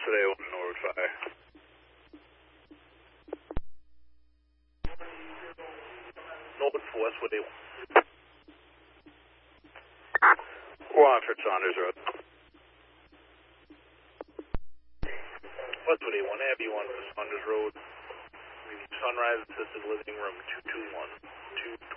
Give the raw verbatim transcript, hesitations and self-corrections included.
Westwood A one, Norwood Fire. Norwood for Westwood A one. Watford, Saunders Road. Westwood A one, Abbey one for Saunders Road. Sunrise Assisted Living Room two two one. two